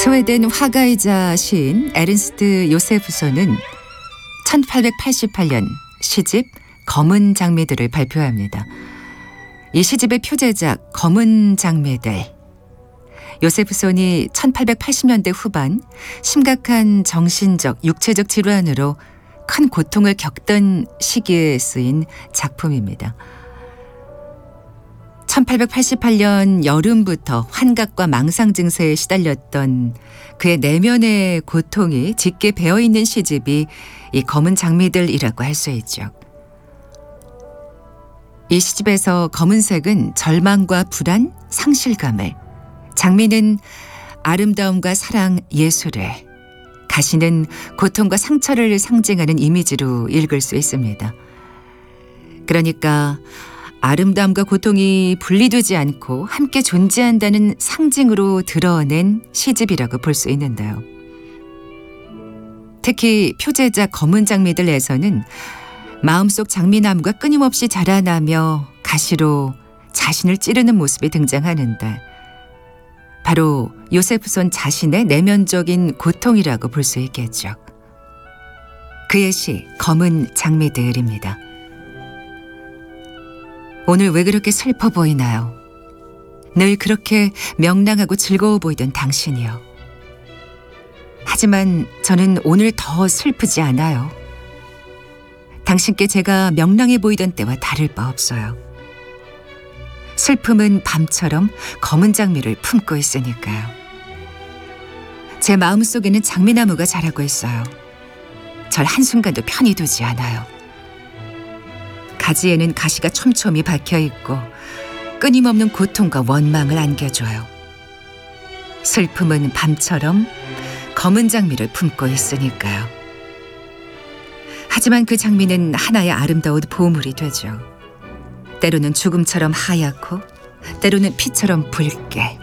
스웨덴 화가이자 시인 에른스트 요세프손은 1888년 시집 검은 장미들을 발표합니다. 이 시집의 표제작 검은 장미들. 요세프손이 1880년대 후반 심각한 정신적, 육체적 질환으로 큰 고통을 겪던 시기에 쓰인 작품입니다. 1888년 여름부터 환각과 망상 증세에 시달렸던 그의 내면의 고통이 짙게 배어있는 시집이 이 검은 장미들이라고 할 수 있죠. 이 시집에서 검은색은 절망과 불안, 상실감을, 장미는 아름다움과 사랑, 예술을, 가시는 고통과 상처를 상징하는 이미지로 읽을 수 있습니다. 그러니까 아름다움과 고통이 분리되지 않고 함께 존재한다는 상징으로 드러낸 시집이라고 볼 수 있는데요. 특히 표제작 검은 장미들에서는 마음속 장미나무가 끊임없이 자라나며 가시로 자신을 찌르는 모습이 등장하는데 바로 요세프손 자신의 내면적인 고통이라고 볼 수 있겠죠. 그의 시 검은 장미들입니다. 오늘 왜 그렇게 슬퍼 보이나요? 늘 그렇게 명랑하고 즐거워 보이던 당신이요. 하지만 저는 오늘 더 슬프지 않아요. 당신께 제가 명랑해 보이던 때와 다를 바 없어요. 슬픔은 밤처럼 검은 장미를 품고 있으니까요. 제 마음속에는 장미나무가 자라고 있어요. 절 한순간도 편히 두지 않아요. 가지에는 가시가 촘촘히 박혀있고 끊임없는 고통과 원망을 안겨줘요. 슬픔은 밤처럼 검은 장미를 품고 있으니까요. 하지만 그 장미는 하나의 아름다운 보물이 되죠. 때로는 죽음처럼 하얗고 때로는 피처럼 붉게,